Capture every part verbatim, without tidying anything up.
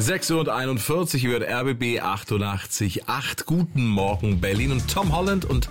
sechs Uhr einundvierzig wird R B B achtundachtzig Komma acht. Guten Morgen Berlin. Und Tom Holland und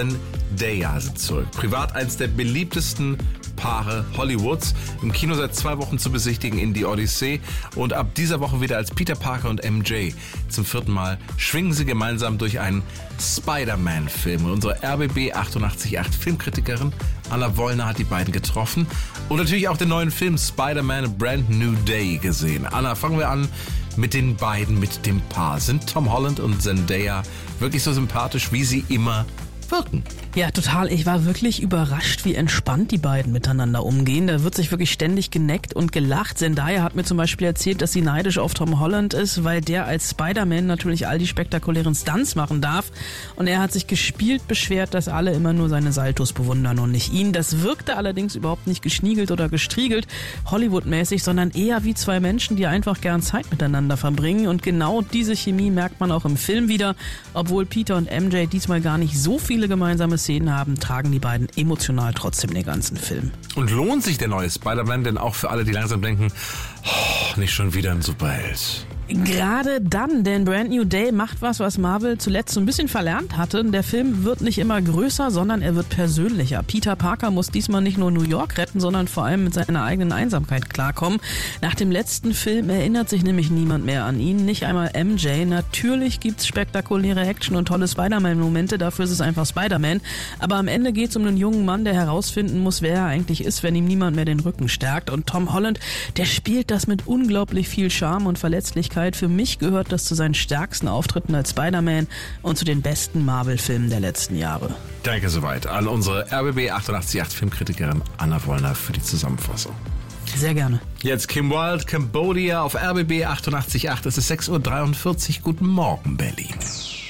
Zendaya sind zurück. Privat eins der beliebtesten Paare Hollywoods. Im Kino seit zwei Wochen zu besichtigen in die Odyssee. Und ab dieser Woche wieder als Peter Parker und M J. Zum vierten Mal schwingen sie gemeinsam durch einen Spider-Man-Film. Und unsere R B B achtundachtzig Komma acht Filmkritikerin Anna Wollner hat die beiden getroffen. Und natürlich auch den neuen Film Spider-Man A Brand New Day gesehen. Anna, fangen wir an mit den beiden, mit dem Paar. Sind Tom Holland und Zendaya wirklich so sympathisch, wie sie immer wirken? Ja, total. Ich war wirklich überrascht, wie entspannt die beiden miteinander umgehen. Da wird sich wirklich ständig geneckt und gelacht. Zendaya hat mir zum Beispiel erzählt, dass sie neidisch auf Tom Holland ist, weil der als Spider-Man natürlich all die spektakulären Stunts machen darf. Und er hat sich gespielt beschwert, dass alle immer nur seine Saltos bewundern und nicht ihn. Das wirkte allerdings überhaupt nicht geschniegelt oder gestriegelt, Hollywood-mäßig, sondern eher wie zwei Menschen, die einfach gern Zeit miteinander verbringen. Und genau diese Chemie merkt man auch im Film wieder. Obwohl Peter und M J diesmal gar nicht so viele gemeinsame Szenen haben, tragen die beiden emotional trotzdem den ganzen Film. Und lohnt sich der neue Spider-Man denn auch für alle, die langsam denken, oh, nicht schon wieder ein Superheld? Gerade dann, denn Brand New Day macht was, was Marvel zuletzt so ein bisschen verlernt hatte. Der Film wird nicht immer größer, sondern er wird persönlicher. Peter Parker muss diesmal nicht nur New York retten, sondern vor allem mit seiner eigenen Einsamkeit klarkommen. Nach dem letzten Film erinnert sich nämlich niemand mehr an ihn, nicht einmal M J. Natürlich gibt's spektakuläre Action und tolle Spider-Man-Momente, dafür ist es einfach Spider-Man. Aber am Ende geht's um einen jungen Mann, der herausfinden muss, wer er eigentlich ist, wenn ihm niemand mehr den Rücken stärkt. Und Tom Holland, der spielt das mit unglaublich viel Charme und Verletzlichkeit. Für mich gehört das zu seinen stärksten Auftritten als Spider-Man und zu den besten Marvel-Filmen der letzten Jahre. Danke soweit an unsere R B B achtundachtzig Komma acht Filmkritikerin Anna Wollner für die Zusammenfassung. Sehr gerne. Jetzt Kim Wilde, Cambodia auf R B B achtundachtzig Komma acht. Es ist sechs Uhr dreiundvierzig. Guten Morgen, Berlin.